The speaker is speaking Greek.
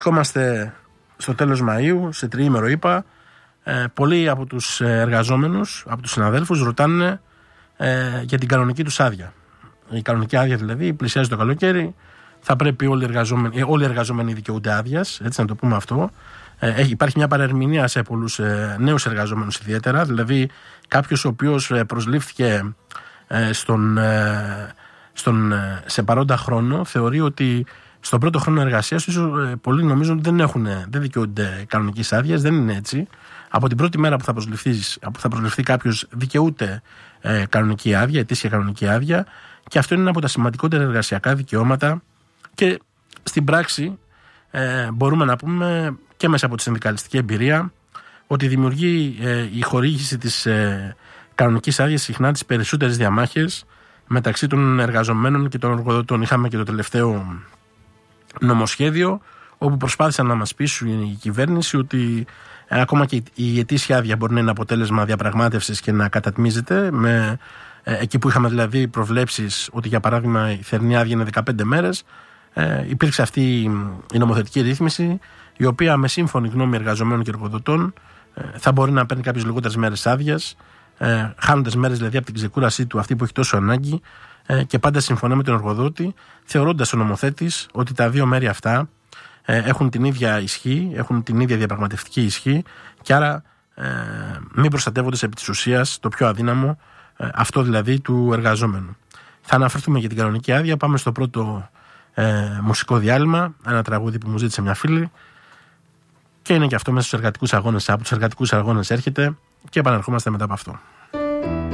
Είμαστε στο τέλος Μαΐου, σε τριήμερο είπα. Πολλοί από τους εργαζόμενους, από τους συναδέλφους ρωτάνε για την κανονική τους άδεια. Η κανονική άδεια δηλαδή, πλησιάζει το καλοκαίρι, θα πρέπει όλοι οι εργαζόμενοι δικαιούνται άδειας, έτσι να το πούμε αυτό. Υπάρχει μια παρερμηνία σε πολλούς νέους εργαζόμενους ιδιαίτερα, δηλαδή κάποιος ο οποίος προσλήφθηκε σε παρόντα χρόνο θεωρεί ότι στον πρώτο χρόνο εργασίας πολλοί νομίζουν ότι δεν δικαιούνται κανονικής άδειας. Δεν είναι έτσι. Από την πρώτη μέρα που θα προσληφθεί κάποιος δικαιούται κανονική άδεια, ετήσια κανονική άδεια, και αυτό είναι ένα από τα σημαντικότερα εργασιακά δικαιώματα και στην πράξη μπορούμε να πούμε και μέσα από τη συνδικαλιστική εμπειρία ότι δημιουργεί η χορήγηση της κανονικής άδειας συχνά τις περισσότερες διαμάχες μεταξύ των εργαζομένων και των εργοδοτών. Είχαμε και το τελευταίο νομοσχέδιο όπου προσπάθησαν να μας πείσουν η κυβέρνηση ότι ακόμα και η ετήσια άδεια μπορεί να είναι αποτέλεσμα διαπραγμάτευσης και να κατατμίζεται εκεί που είχαμε δηλαδή προβλέψεις ότι για παράδειγμα η θερινή άδεια είναι 15 μέρες. Υπήρξε αυτή η νομοθετική ρύθμιση η οποία με σύμφωνη γνώμη εργαζομένων και εργοδοτών θα μπορεί να παίρνει κάποιες λιγότερες μέρες άδειας, χάνοντας μέρες δηλαδή από την ξεκούρασή του αυτή που έχει τόσο ανάγκη, και πάντα συμφωνώ με τον εργοδότη, θεωρώντας ο νομοθέτης ότι τα δύο μέρη αυτά έχουν την ίδια ισχύ, έχουν την ίδια διαπραγματευτική ισχύ και άρα μην προστατεύονται επί της ουσίας το πιο αδύναμο, αυτό δηλαδή του εργαζόμενου. Θα αναφερθούμε για την κανονική άδεια. Πάμε στο πρώτο μουσικό διάλειμμα, ένα τραγούδι που μου ζήτησε μια φίλη και είναι και αυτό μέσα στους εργατικούς αγώνες. Από τους εργατικούς αγώνες έρχεται και επαναρχόμαστε μετά από αυτό.